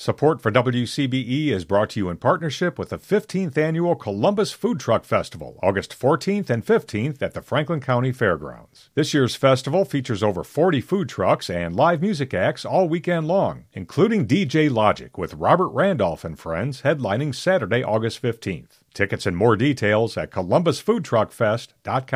Support for WCBE is brought to you in partnership with the 15th Annual Columbus Food Truck Festival, August 14th and 15th at the Franklin County Fairgrounds. This year's festival features over 40 food trucks and live music acts all weekend long, including DJ Logic with Robert Randolph and Friends headlining Saturday, August 15th. Tickets and more details at columbusfoodtruckfest.com.